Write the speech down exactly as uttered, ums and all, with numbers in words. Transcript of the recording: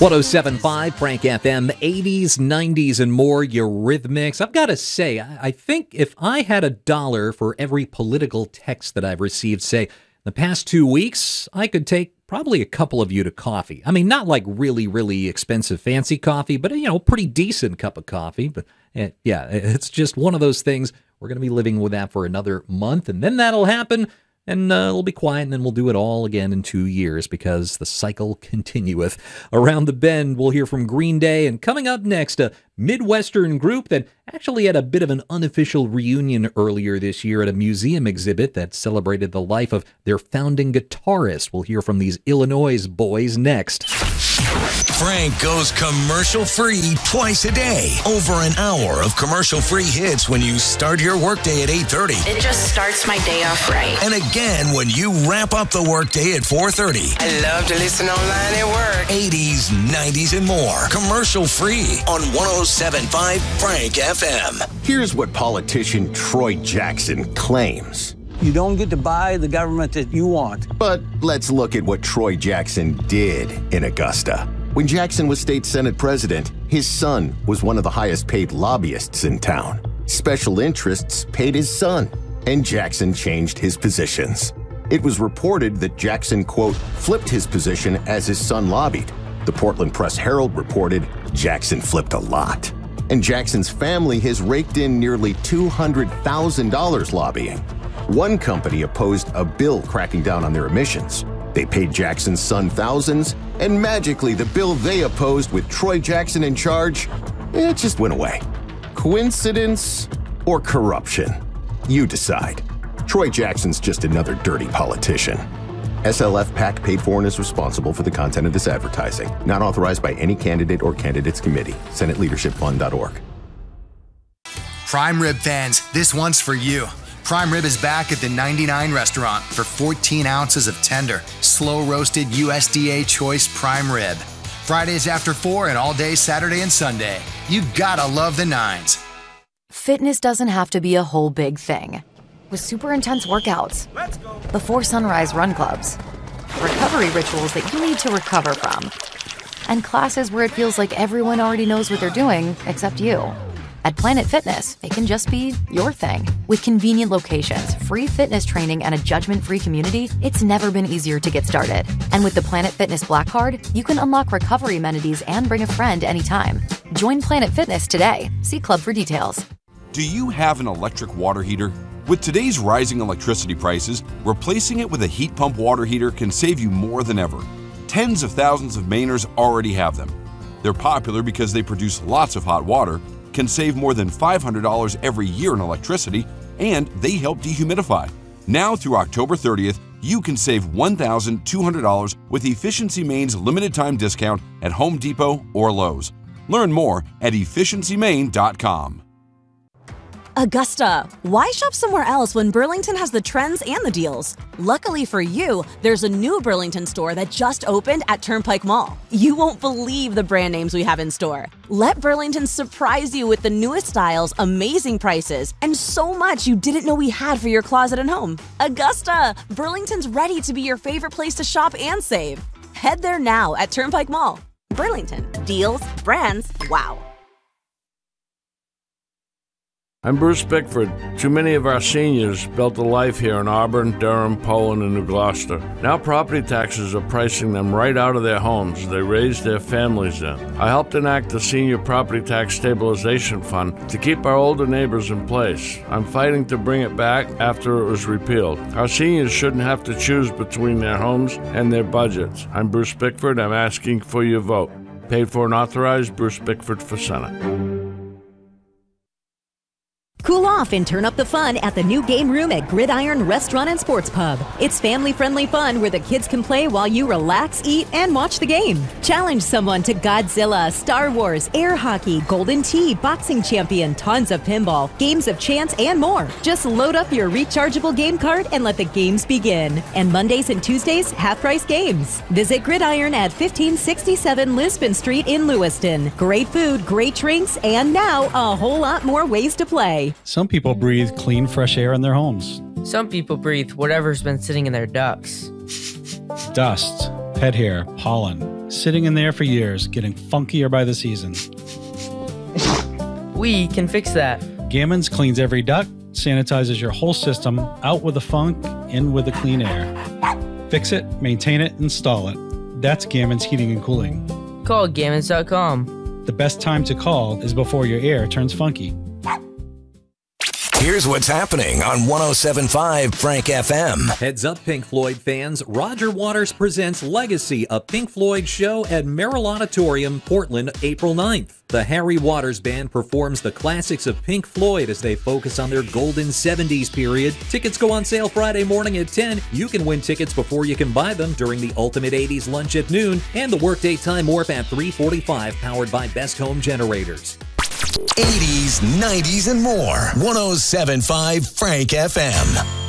one oh seven point five Frank F M, eighties, nineties, and more, Eurythmics. I've got to say, I think if I had a dollar for every political text that I've received, say, the past two weeks, I could take probably a couple of you to coffee. I mean, not like really, really expensive, fancy coffee, but, you know, pretty decent cup of coffee. But, uh, yeah, it's just one of those things. We're going to be living with that for another month, and then that'll happen. And uh, it'll be quiet, and then we'll do it all again in two years because the cycle continueth. Around the bend, we'll hear from Green Day. And coming up next, a Midwestern group that actually had a bit of an unofficial reunion earlier this year at a museum exhibit that celebrated the life of their founding guitarist. We'll hear from these Illinois boys next. Frank goes commercial-free twice a day. Over an hour of commercial-free hits when you start your workday at eight thirty. It just starts my day off right. And again when you wrap up the workday at four thirty. I love to listen online at work. eighties, nineties, and more. Commercial-free on one oh seven point five Frank F M. Here's what politician Troy Jackson claims. You don't get to buy the government that you want. But let's look at what Troy Jackson did in Augusta. When Jackson was state senate president, his son was one of the highest paid lobbyists in town. Special interests paid his son, and Jackson changed his positions. It was reported that Jackson, quote, flipped his position as his son lobbied. The Portland Press-Herald reported Jackson flipped a lot. And Jackson's family has raked in nearly two hundred thousand dollars lobbying. One company opposed a bill cracking down on their emissions. They paid Jackson's son thousands, and magically the bill they opposed with Troy Jackson in charge, it just went away. Coincidence or corruption? You decide. Troy Jackson's just another dirty politician. S L F PAC paid for and is responsible for the content of this advertising. Not authorized by any candidate or candidates committee. Senate Leadership Fund dot org. Prime Rib fans, this one's for you. Prime Rib is back at the ninety-nine restaurant for fourteen ounces of tender, slow-roasted U S D A choice prime rib. Fridays after four and all day Saturday and Sunday. You gotta love the nines. Fitness doesn't have to be a whole big thing. With super intense workouts, before sunrise run clubs, recovery rituals that you need to recover from, and classes where it feels like everyone already knows what they're doing except you. At Planet Fitness, it can just be your thing. With convenient locations, free fitness training, and a judgment-free community, it's never been easier to get started. And with the Planet Fitness Black Card, you can unlock recovery amenities and bring a friend anytime. Join Planet Fitness today. See Club for details. Do you have an electric water heater? With today's rising electricity prices, replacing it with a heat pump water heater can save you more than ever. Tens of thousands of Mainers already have them. They're popular because they produce lots of hot water, can save more than five hundred dollars every year in electricity, and they help dehumidify. Now through October thirtieth, you can save one thousand two hundred dollars with Efficiency Maine's limited time discount at Home Depot or Lowe's. Learn more at efficiency maine dot com. Augusta, why shop somewhere else when Burlington has the trends and the deals? Luckily for you, there's a new Burlington store that just opened at Turnpike Mall. You won't believe the brand names we have in store. Let Burlington surprise you with the newest styles, amazing prices, and so much you didn't know we had for your closet and home. Augusta, Burlington's ready to be your favorite place to shop and save. Head there now at Turnpike Mall. Burlington, deals, brands, wow. I'm Bruce Bickford. Too many of our seniors built a life here in Auburn, Durham, Poland, and New Gloucester. Now property taxes are pricing them right out of their homes they raised their families in. I helped enact the Senior Property Tax Stabilization Fund to keep our older neighbors in place. I'm fighting to bring it back after it was repealed. Our seniors shouldn't have to choose between their homes and their budgets. I'm Bruce Bickford. I'm asking for your vote. Paid for and authorized, Bruce Bickford for Senate. Cool off and turn up the fun at the new game room at Gridiron Restaurant and Sports Pub. It's family-friendly fun where the kids can play while you relax, eat, and watch the game. Challenge someone to Godzilla, Star Wars, air hockey, Golden Tee, boxing champion, tons of pinball, games of chance, and more. Just load up your rechargeable game card and let the games begin. And Mondays and Tuesdays, half-price games. Visit Gridiron at fifteen sixty-seven Lisbon Street in Lewiston. Great food, great drinks, and now a whole lot more ways to play. Some people breathe clean, fresh air in their homes. Some people breathe whatever's been sitting in their ducts. Dust, pet hair, pollen. sitting in there for years, getting funkier by the season. We can fix that. Gammons cleans every duct, sanitizes your whole system, out with the funk, in with the clean air. Fix it, maintain it, install it. That's Gammons Heating and Cooling. Call gammons dot com. The best time to call is before your air turns funky. Here's what's happening on one oh seven point five Frank F M. Heads up, Pink Floyd fans. Roger Waters presents Legacy, a Pink Floyd show at Merrill Auditorium, Portland, April ninth. The Harry Waters Band performs the classics of Pink Floyd as they focus on their golden seventies period. Tickets go on sale Friday morning at ten. You can win tickets before you can buy them during the Ultimate eighties lunch at noon and the Workday Time Warp at three forty-five, powered by Best Home Generators. eighties, nineties, and more. one oh seven point five Frank F M.